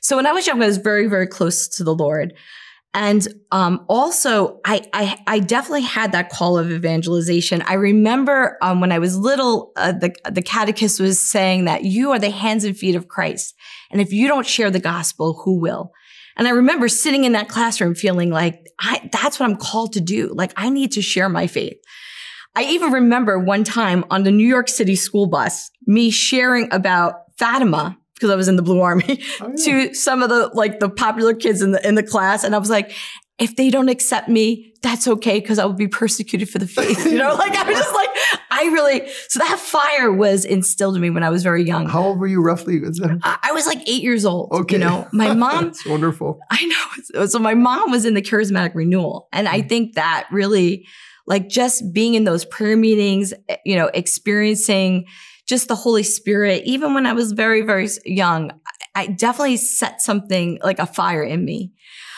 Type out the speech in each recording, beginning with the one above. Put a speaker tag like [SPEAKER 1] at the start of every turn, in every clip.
[SPEAKER 1] So when I was young, I was very, very close to the Lord. And also, I definitely had that call of evangelization. I remember when I was little, the catechist was saying that you are the hands and feet of Christ. And if you don't share the gospel, who will? And I remember sitting in that classroom feeling like, that's what I'm called to do. Like, I need to share my faith. I even remember one time on the New York City school bus, me sharing about Fatima, because I was in the Blue Army, to some of the popular kids in the class. And I was like, if they don't accept me, that's okay, because I will be persecuted for the faith. I was just like, so that fire was instilled in me when I was very young.
[SPEAKER 2] How old were you roughly?
[SPEAKER 1] I was like 8 years old.
[SPEAKER 2] Okay.
[SPEAKER 1] My mom.
[SPEAKER 2] That's wonderful.
[SPEAKER 1] I know. So my mom was in the charismatic renewal. And I think that really, like, just being in those prayer meetings, experiencing just the Holy Spirit, even when I was very, very young, I definitely set something like a fire in me.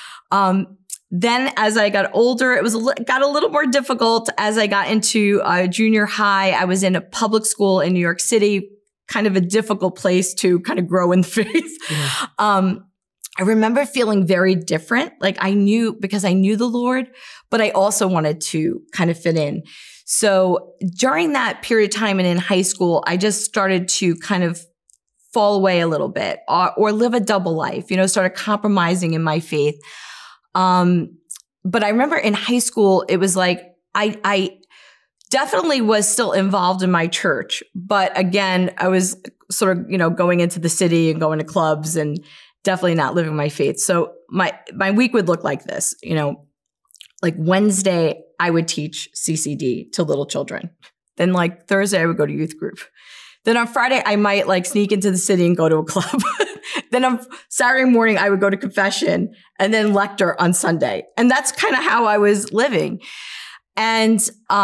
[SPEAKER 1] Then as I got older, got a little more difficult. As I got into junior high, I was in a public school in New York City, kind of a difficult place to kind of grow in faith. Yeah. I remember feeling very different. Like, because I knew the Lord, but I also wanted to kind of fit in. So during that period of time and in high school, I just started to kind of fall away a little bit or live a double life, started compromising in my faith. But I remember in high school, it was like, I definitely was still involved in my church. But again, I was sort of, going into the city and going to clubs and definitely not living my faith. So my week would look like this, like Wednesday, I would teach CCD to little children. Then like Thursday, I would go to youth group. Then on Friday, I might like sneak into the city and go to a club. Then on Saturday morning, I would go to confession and then lecture on Sunday. And that's kind of how I was living. And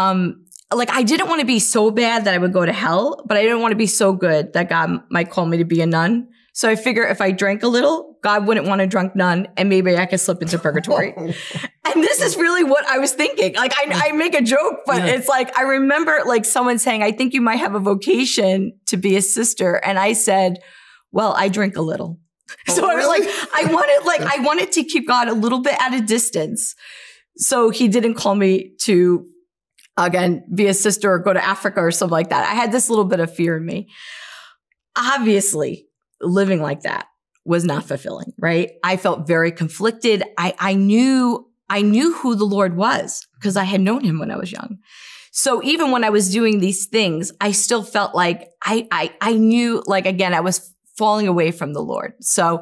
[SPEAKER 1] I didn't want to be so bad that I would go to hell, but I didn't want to be so good that God might call me to be a nun. So I figure if I drank a little, God wouldn't want a drunk nun, and maybe I could slip into purgatory. And this is really what I was thinking. Like, I make a joke, but It's like, I remember like someone saying, I think you might have a vocation to be a sister. And I said, well, I drink a little. So I was like, I wanted to keep God a little bit at a distance. So he didn't call me to, again, be a sister or go to Africa or something like that. I had this little bit of fear in me. Obviously, living like that was not fulfilling, right? I felt very conflicted. I knew who the Lord was because I had known him when I was young. So even when I was doing these things, I still felt like I knew, like, again, I was falling away from the Lord. So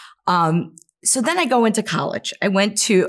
[SPEAKER 1] then I go into college. I went to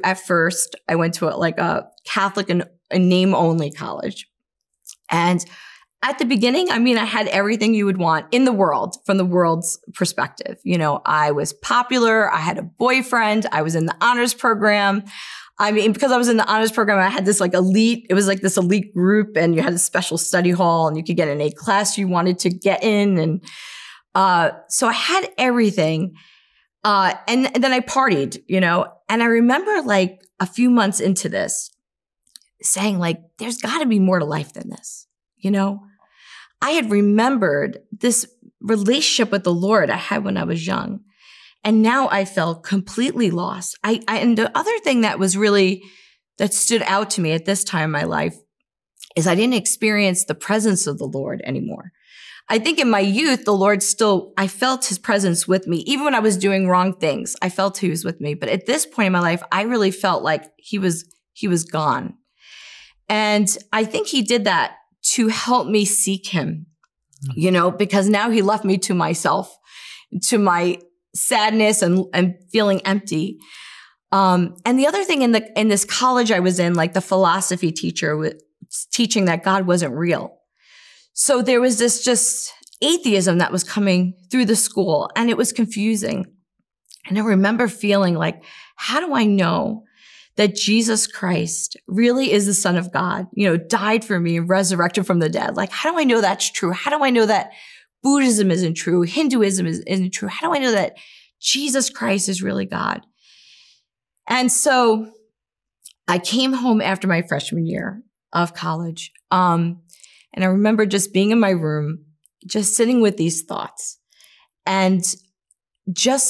[SPEAKER 1] a Catholic and a name only college. And at the beginning, I had everything you would want in the world from the world's perspective. I was popular. I had a boyfriend. I was in the honors program. Because I was in the honors program, I had this it was like this elite group, and you had a special study hall and you could get an A class you wanted to get in. And so I had everything. And then I partied, and I remember like a few months into this saying like, there's gotta be more to life than this. I had remembered this relationship with the Lord I had when I was young. And now I felt completely lost. And the other thing that stood out to me at this time in my life is I didn't experience the presence of the Lord anymore. I think in my youth, the Lord I felt his presence with me. Even when I was doing wrong things, I felt he was with me. But at this point in my life, I really felt like he was gone. And I think he did that to help me seek him, because now he left me to myself, to my sadness and feeling empty. And the other thing in this college I was in, like the philosophy teacher was teaching that God wasn't real. So there was this just atheism that was coming through the school, and it was confusing. And I remember feeling like, how do I know that Jesus Christ really is the Son of God, died for me and resurrected from the dead? Like, how do I know that's true? How do I know that Buddhism isn't true? Hinduism isn't true? How do I know that Jesus Christ is really God? And so I came home after my freshman year of college. And I remember just being in my room, just sitting with these thoughts, and just